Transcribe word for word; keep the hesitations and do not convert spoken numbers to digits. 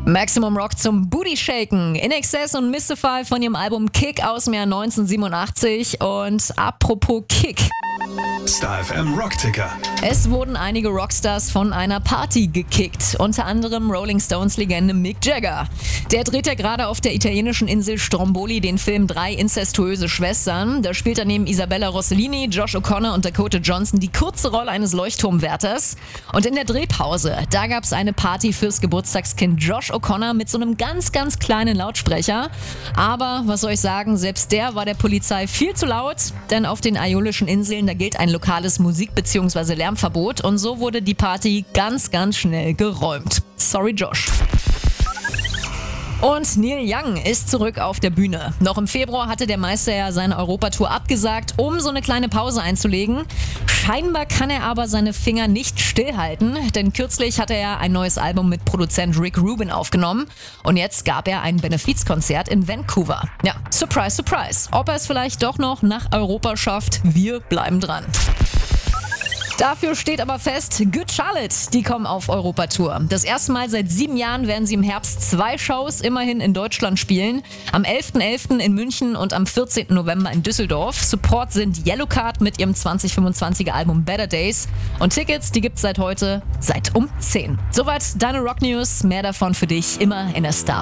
Maximum Rock zum Booty Shaken. In Excess und Mystify von ihrem Album Kick aus dem Jahr neunzehnhundertsiebenundachtzig. Und apropos Kick. Star F M Rockticker. Es wurden einige Rockstars von einer Party gekickt, unter anderem Rolling Stones Legende Mick Jagger. Der dreht ja gerade auf der italienischen Insel Stromboli den Film Drei inzestuöse Schwestern. Da spielt er neben Isabella Rossellini, Josh O'Connor und Dakota Johnson die kurze Rolle eines Leuchtturmwärters. Und in der Drehpause, da gab es eine Party fürs Geburtstagskind Josh O'Connor mit so einem ganz, ganz kleinen Lautsprecher. Aber, was soll ich sagen, selbst der war der Polizei viel zu laut, denn auf den Aeolischen Inseln, da gilt ein lokales Musik- bzw. Lärmverbot und so wurde die Party ganz, ganz schnell geräumt. Sorry, Josh. Und Neil Young ist zurück auf der Bühne. Noch im Februar hatte der Meister ja seine Europatour abgesagt, um so eine kleine Pause einzulegen. Scheinbar kann er aber seine Finger nicht stillhalten, denn kürzlich hat er ja ein neues Album mit Produzent Rick Rubin aufgenommen und jetzt gab er ein Benefizkonzert in Vancouver. Ja, surprise, surprise. Ob er es vielleicht doch noch nach Europa schafft, wir bleiben dran. Dafür steht aber fest, Good Charlotte, die kommen auf Europatour. Das erste Mal seit sieben Jahren werden sie im Herbst zwei Shows immerhin in Deutschland spielen. Am elften elften in München und am vierzehnten November in Düsseldorf. Support sind Yellowcard mit ihrem zwanzig fünfundzwanziger Album Better Days. Und Tickets, die gibt's seit heute, seit um zehn. Soweit deine Rock News. Mehr davon für dich immer in der Star